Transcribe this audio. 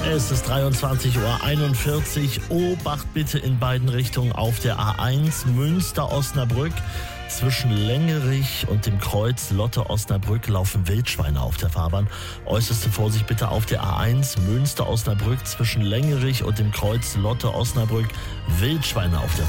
Es ist 23:41 Uhr. Obacht bitte in beiden Richtungen auf der A1 Münster-Osnabrück. Zwischen Längerich und dem Kreuz Lotte-Osnabrück laufen Wildschweine auf der Fahrbahn. Äußerste Vorsicht bitte auf der A1 Münster-Osnabrück. Zwischen Längerich und dem Kreuz Lotte-Osnabrück Wildschweine auf der